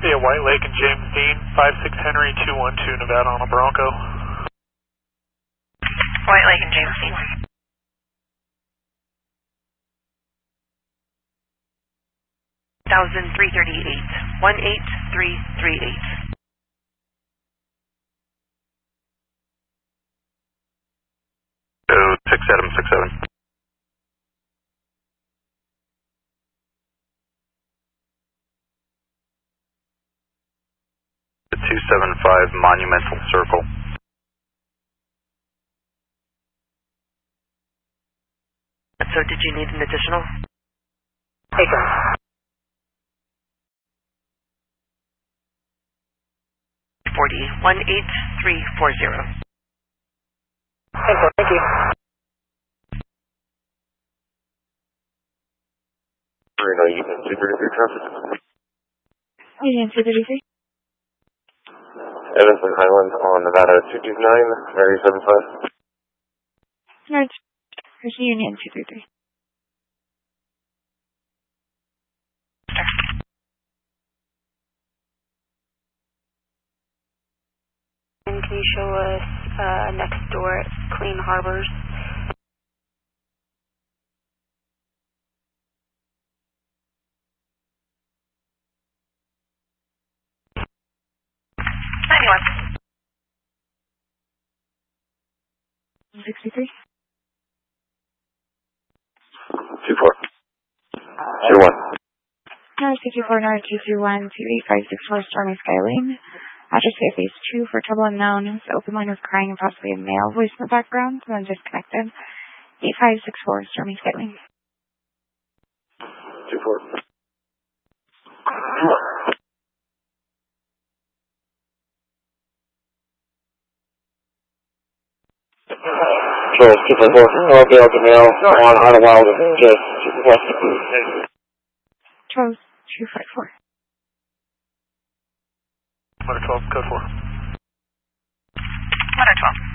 Yeah, White Lake and James Dean, 56 Henry, 212 Nevada on a Bronco. White Lake and James Dean. $1,338. 18338. 6767. The 275 Monumental Circle. So did you need an additional? Taken. $40. 18340. Thank you. Reno, Union 233 traffic. Union 233. Evanston Highland on Nevada 229, Mary 75. Right. Here's Union 233. And can you show us next door at Clean Harbors? Anyone? 63. 24. 21. 249 23564 Stormy Skylane. Address at phase 2 for trouble unknown. The open line was crying and possibly a male voice in the background, and then disconnected. 8564 Stormy Skylane. 24. Charles 254. Okay, okay, male on Idlewild, just west of Charles 254. 112, code 4. 112.